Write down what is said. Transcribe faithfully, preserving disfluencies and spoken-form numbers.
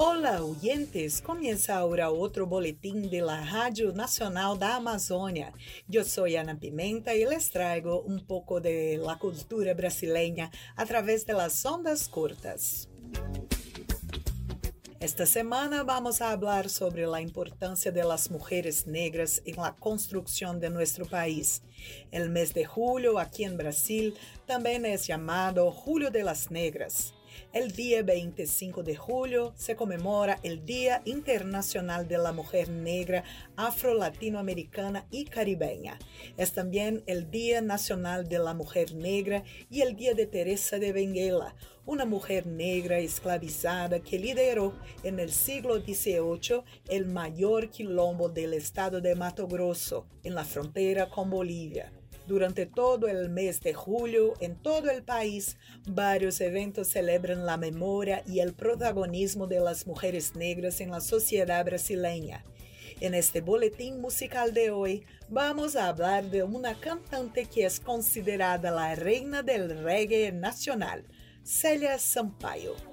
Hola, oyentes. Comienza ahora otro boletín de la Radio Nacional da Amazônia. Yo soy Ana Pimenta y les traigo un poco de la cultura brasileña a través de las ondas cortas. Esta semana vamos a hablar sobre la importancia de las mujeres negras en la construcción de nuestro país. El mes de julio aquí en Brasil también es llamado Julio de las Negras. El día veinticinco de julio se conmemora el Día Internacional de la Mujer Negra, Afro-Latinoamericana y Caribeña. Es también el Día Nacional de la Mujer Negra y el Día de Teresa de Benguela, una mujer negra esclavizada que lideró en el siglo dieciocho el mayor quilombo del estado de Mato Grosso, en la frontera con Bolivia. Durante todo el mes de julio, en todo el país, varios eventos celebran la memoria y el protagonismo de las mujeres negras en la sociedad brasileña. En este boletín musical de hoy, vamos a hablar de una cantante que es considerada la reina del reggae nacional, Célia Sampaio.